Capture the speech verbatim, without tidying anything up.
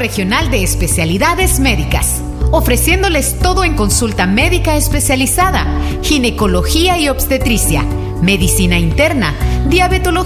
Regional de Especialidades Médicas, ofreciéndoles todo en consulta médica especializada, ginecología y obstetricia, medicina interna, diabetología